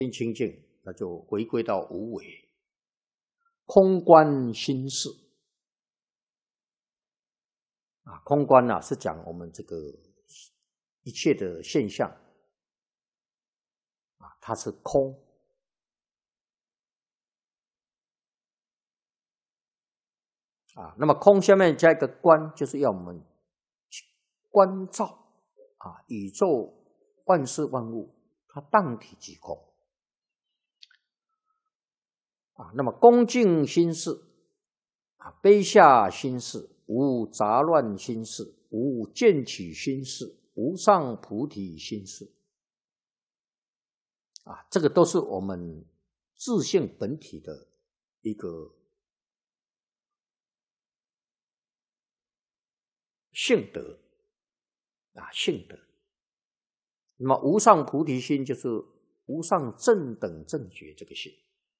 清净，那就回归到无为，空观心事。空观是讲我们这个一切的现象它是空。那么空下面加一个观，就是要我们观照宇宙万事万物，它当体即空。那么恭敬心事卑下心事，无杂乱心事，无见取心事，无上菩提心事。这个都是我们自性本体的一个性德性德。那么无上菩提心就是无上正等正觉这个心。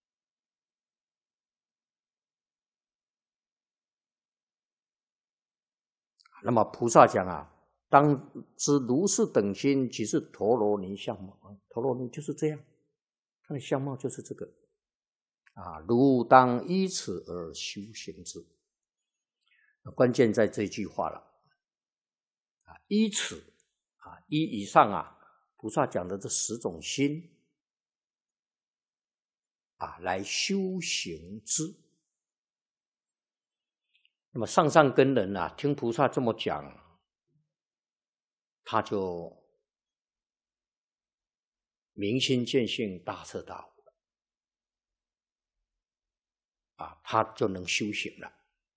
那么菩萨讲当知如是等心，即是陀罗尼相貌。陀罗尼就是这样，它的相貌就是这个如当依此而修行之。关键在这句话了依此依以上菩萨讲的这10种心来修行之。那么上上根人听菩萨这么讲，他就明心见性，大彻大悟了他就能修行了。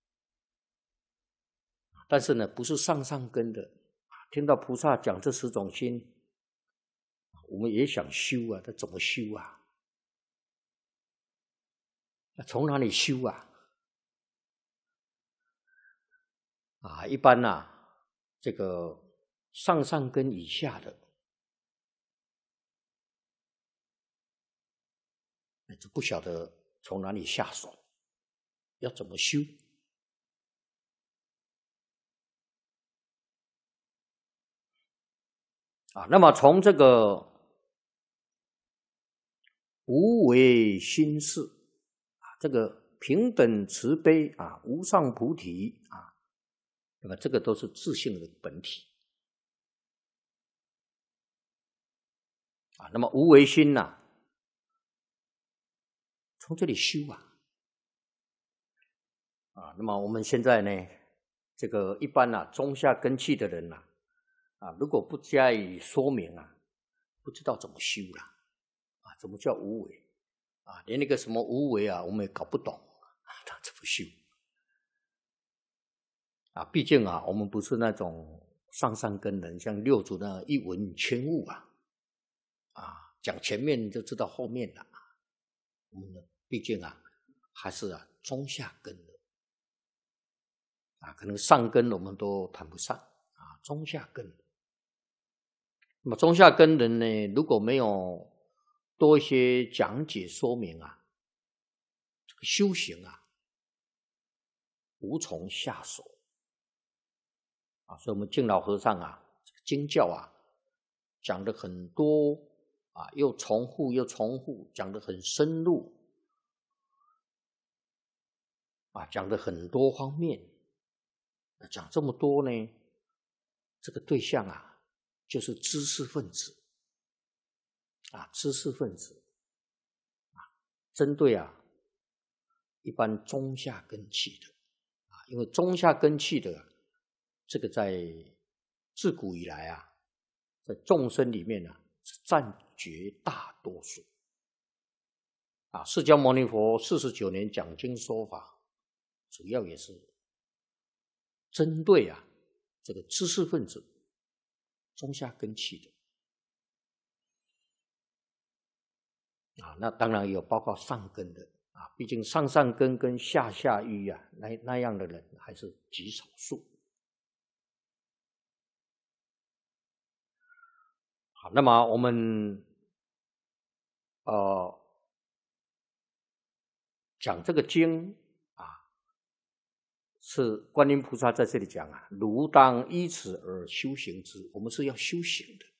但是呢，不是上上根的听到菩萨讲这10种心，我们也想修那怎么修从哪里修一般这个上上根以下的就不晓得从哪里下手，要怎么修那么从这个无为心事这个平等慈悲无上菩提那么这个都是自性的本体那么无为心从这里修那么我们现在呢，这个一般中下根器的人如果不加以说明不知道怎么修了怎么叫无为连那个什么无为我们也搞不懂他怎么修毕竟我们不是那种上上根人，像六祖那一闻千悟讲前面就知道后面了我们毕竟还是中下根的可能上根我们都谈不上中下根。那么中下根人呢，如果没有多一些讲解说明这个修行无从下手所以我们敬老和尚这个经教讲的很多又重复又重复，讲得很深入讲得很多方面。讲这么多呢，这个对象就是知识分子知识分子针对一般中下根器的因为中下根器的这个在自古以来在众生里面是占绝大多数释迦牟尼佛49年讲经说法，主要也是针对这个知识分子中下根器的那当然也有包括上根的毕竟上上根跟下下愚那样的人还是极少数。好，那么我们讲这个经是观音菩萨在这里讲如当依此而修行之，我们是要修行的